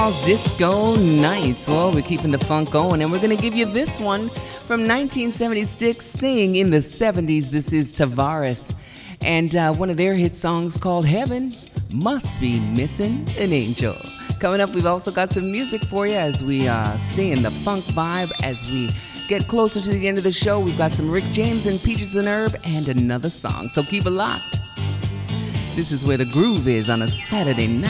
called Disco Nights. Well, we're keeping the funk going, and we're going to give you this one from 1976, staying in the 70s. This is Tavares, and one of their hit songs called Heaven Must Be Missing an Angel. Coming up, we've also got some music for you as we stay in the funk vibe. As we get closer to the end of the show, we've got some Rick James and Peaches and Herb and another song. So keep it locked. This is where the groove is on a Saturday night.